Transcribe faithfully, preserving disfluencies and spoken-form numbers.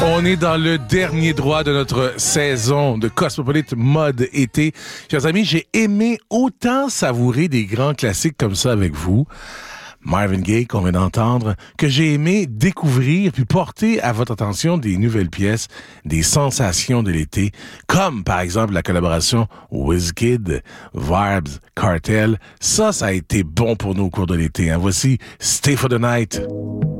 On est dans le dernier droit de notre saison de Cosmopolite mode été. Chers amis, j'ai aimé autant savourer des grands classiques comme ça avec vous, Marvin Gaye qu'on vient d'entendre, que j'ai aimé découvrir puis porter à votre attention des nouvelles pièces, des sensations de l'été, comme par exemple la collaboration Wizkid, Vibes, Cartel. Ça, ça a été bon pour nous au cours de l'été. Hein. Voici Stay for the Night.